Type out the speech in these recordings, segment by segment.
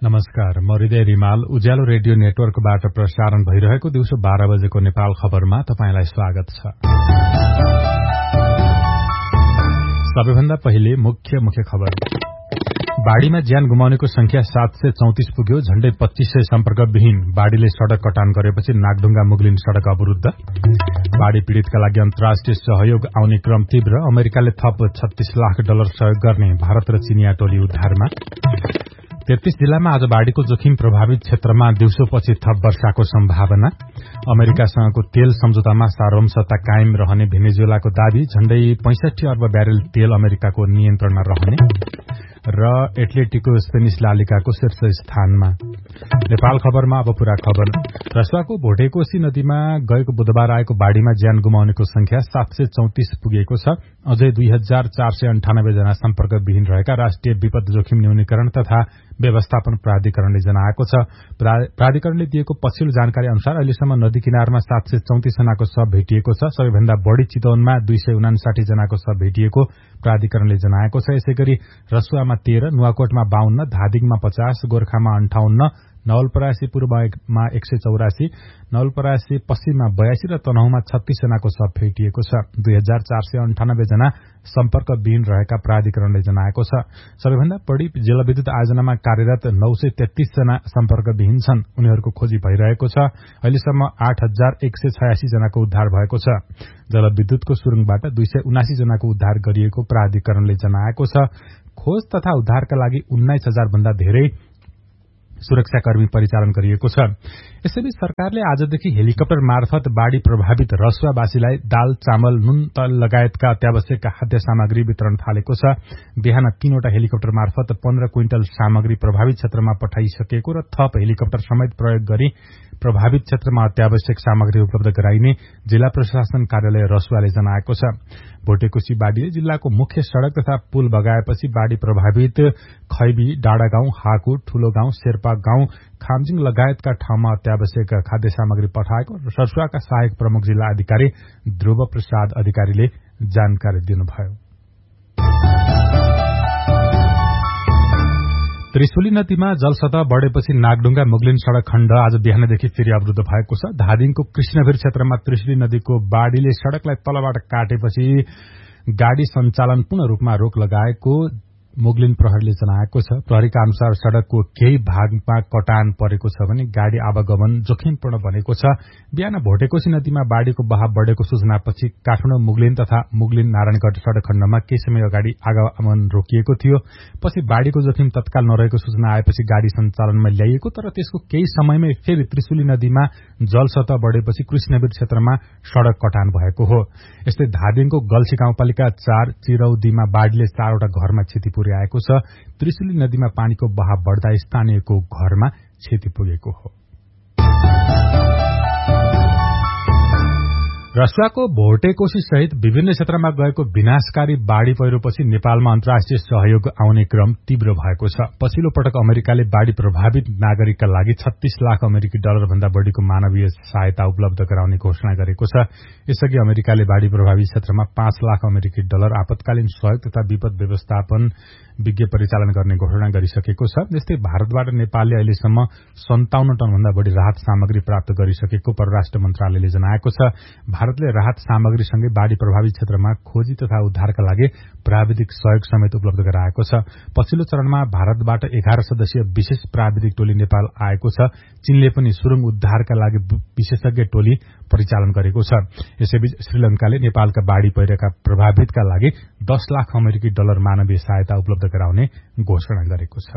नमस्कार, म हृदय रिमाल उज्यालो रेडियो नेटवर्कबाट प्रसारण भइरहेको दिउँसो 12 बजेको नेपाल खबरमा तपाईंलाई स्वागत छ। सबैभन्दा पहिले मुख्य खबर। बाढ़ीमा ज्यान गुमाउनेको संख्या 734 पुग्यो। झण्डै 2500 सम्पर्कविहीन। बाढ़ीले सड़क कटान गरेपछि नागढुंगा मुगलिन सड़क अवरुद्ध। बाढ़ी पीड़ितका लागि अन्तर्राष्ट्रिय सहयोग आउने क्रम तीव्र। अमेरिकाले थप $36 लाख सहयोग गर्ने। भारत र चिनिया टोली उद्धारमा। 33 जिल्लामा आज बाढ़ीको जोखिम प्रभावित क्षेत्रमा दिउँसोपछि थप वर्षाको सम्भावना। अमेरिकासँगको तेल सम्झौतामा सार्वभौमसत्ता कायम रहने भेनेजुएलाको दावी। झण्डै 65 अर्ब ब्यारेल तेल अमेरिकाको नियन्त्रणमा रहने र एथलेटिको स्पेनिश लालिगाको शीर्ष स्थानमा। नेपाल खबरमा अब पूरा खबर। रसुवाको भोटेकोशी नदीमा गएको बुधबार आएको बाढ़ीमा ज्यान गुमाउनेको संख्या 734 पुगेको छ। अझै 2498 जना सम्पर्कविहीन रहेका राष्ट्रिय विपद जोखिम न्यूनीकरण तथा व्यवस्थापन प्राधिकरणले जनाएको छ। प्राधिकरणले दिएको पछिल्लो जानकारी अनुसार अहिलेसम्म नदी किनारमा 734 जनाको शव भेटिएको छ। सबैभन्दा बढ़ी चितवनमा 259 जनाको शव भेटिएको प्राधिकरणले जनाएको छ। यसैगरी रसुवामा 13, नुवाकोटमा 52, धादिङमा 50, गोर्खामा 58, नवलपरासी पूर्वमा 184, नवलपरासी पश्चिममा 82 र तनहुमा 36 जनाको शव भेटिएको छ। 2498 जना सम्पर्कविहीन रहेका प्राधिकरणले जनाएको छ। सबैभन्दा बढ़ी जलविद्युत आयोजनामा कार्यरत 933 जना सम्पर्कविहीन छन्। उनीहरूको खोजी भइरहेको छ। अहिलेसम्म 8186 जनाको उद्धार भएको छ। जलविद्युतको सुरुङबाट 279 जनाको उद्धार गरिएको प्राधिकरणले जनाएको छ। खोज तथा उद्धारका लागि 19,000 भन्दा धेरै सुरक्षाकर्मी परिचालन गरिएको छ। यसैबीच सरकारले आजदेखि हेलिकप्टर मार्फत बाढ़ी प्रभावित रसुवावासीलाई दाल, चामल, नुन, तेल लगायतका अत्यावश्यक खाद्य सामग्री वितरण थालेको छ। बिहान 3वटा हेलिकप्टर मार्फत 15 क्विन्टल सामग्री प्रभावित क्षेत्रमा पठाइसकेको र थप हेलिकप्टर समेत प्रयोग गरी प्रभावित क्षेत्रमा अत्यावश्यक सामग्री उपलब्ध गराइने जिल्ला प्रशासन कार्यालय रसुवाले जनाएको छ। भोटेकोशी बाढ़ीले जिल्लाको मुख्य सड़क तथा पुल बगाएपछि बाढ़ी प्रभावित खैबी, डाँडागाउँ, हाकु, ठूलो गाउँ, शेर्पा गाउँ, खामजिङ लगायतका ठाउँमा अत्यावश्यक खाद्य सामग्री पठाएको रसुवाका सहायक प्रमुख जिल्ला अधिकारी ध्रुव प्रसाद अधिकारीले जानकारी दिनुभयो। त्रिशुली नदीमा जलसतह बढ़ेपछि नागढुंगा मुगलिन सड़क खण्ड आज बिहानदेखि फेरि अवरुद्ध भएको छ। धादिङको कृष्णवीर क्षेत्रमा त्रिशुली नदीको बाढ़ीले सड़कलाई तलबाट काटेपछि गाड़ी सञ्चालन पूर्ण रूपमा रोक लगाएको मुगलिन प्रहरीले जनाएको छ। प्रहरीका अनुसार सड़कको केही भागमा कटान परेको छ भने गाड़ी आवागमन जोखिमपूर्ण बनेको छ। बिहान भोटेकोशी नदीमा बाढ़ीको बहाव बढ़ेको सूचनापछि काठमाडौँ मुगलिन तथा मुगलिन नारायणगढ सड़क खण्डमा केही समय अगाडि आवागमन रोकिएको थियो। पछि बाढ़ीको जोखिम तत्काल नरहेको सूचना आएपछि गाड़ी सञ्चालनमा ल्याइएको, तर त्यसको केही समयमै फेरि त्रिशुली नदीमा जलसतह बढ़ेपछि कृष्णवीर क्षेत्रमा सड़क कटान भएको हो। यस्तै धादिङको गल्छी गाउँपालिका 4 चिरौदीमा बाढ़ीले 4वटा घरमा क्षति पुर्याएको छ। त्रिशुली नदीमा पानीको बहाव बढ़दा स्थानीयको घरमा क्षति पुगेको हो। रसुवाको भोटेकोशी सहित विभिन्न क्षेत्रमा गएको विनाशकारी बाढ़ी पहिरोपछि नेपालमा अन्तर्राष्ट्रिय सहयोग आउने क्रम तीव्र भएको छ। पछिल्लो पटक अमेरिकाले बाढ़ी प्रभावित नागरिकका लागि $36 लाख भन्दा बढ़ीको मानवीय सहायता उपलब्ध गराउने घोषणा गरेको छ। यसअघि अमेरिकाले बाढ़ी प्रभावित क्षेत्रमा $5 लाख आपतकालीन सहयोग तथा विपद व्यवस्थापन विज्ञ परिचालन गर्ने घोषणा गरिसकेको छ। यस्तै भारतबाट नेपालले अहिलेसम्म 57 टन भन्दा बढ़ी राहत सामग्री प्राप्त गरिसकेको परराष्ट्र मन्त्रालयले जनाएको छ। भारतले राहत सामग्रीसँगै बाढ़ी प्रभावित क्षेत्रमा खोजी तथा उद्धारका लागि प्राविधिक सहयोग समेत उपलब्ध गराएको छ। पछिल्लो चरणमा भारतबाट 11 सदस्यीय विशेष प्राविधिक टोली नेपाल आएको छ। चीनले पनि सुरुङ उद्धारका लागि विशेषज्ञ टोली परिचालन गरेको छ। यसैबीच श्रीलंकाले नेपालका बाढ़ी पहिरोका प्रभावितका लागि $10 लाख मानवीय सहायता उपलब्ध गराउने घोषणा गरेको छ।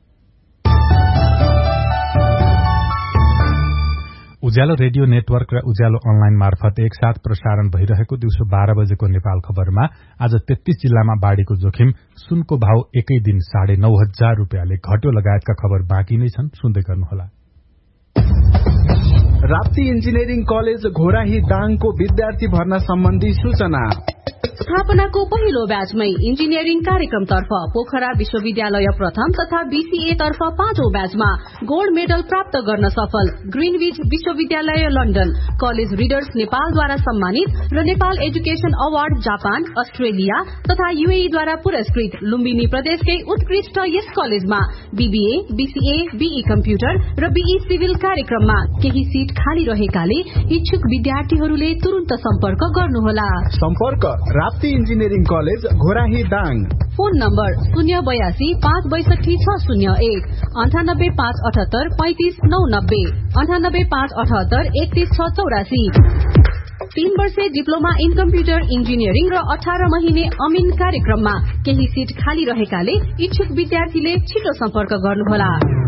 उज्यालो रेडियो नेटवर्क र उज्यालो अनलाइन मार्फत एकसाथ प्रसारण भइरहेको दिउँसो 12 बजेको नेपाल खबरमा आज 33 जिल्लामा बाढ़ीको जोखिम, सुनको भाव एकै दिन $9,500 घट्यो लगायतका खबर बाँकी नै छन्। सुन्दै गर्नुहोला। राप्ती इन्जिनियरिङ कलेज घोराही दाङको विद्यार्थी भर्ना सम्बन्धी सूचना। स्थापनाको पहिलो ब्याचमै इन्जिनियरिङ कार्यक्रमतर्फ पोखरा विश्वविद्यालय प्रथम तथा बीसीए तर्फ 5औं ब्याचमा गोल्ड मेडल प्राप्त गर्न सफल ग्रीनविच विश्वविद्यालय लन्डन, कलेज रिडर्स नेपालद्वारा सम्मानित र Nepal education award Japan, Australia तथा यूएई द्वारा पुरस्कृत लुम्बिनी प्रदेशकै उत्कृष्ट यस कलेजमा बीबीए, बीसीए, बीई कम्प्युटर र बीई सिभिल कार्यक्रममा केही सीट खाली रहेकाले इच्छुक विद्यार्थीहरूले तुरुन्त सम्पर्क गर्नुहोला। सम्पर्क Rapti engineering college Ghorahi Dang. Phone number 082 562 601 98 578 35 990 98 578 31 684। 3 वर्षे डिप्लोमा इन कम्प्युटर इन्जिनियरिङ र 18 महिने अमिन कार्यक्रममा केही सीट खाली रहेकाले इच्छुक विद्यार्थीले छिटो सम्पर्क गर्नुहोला।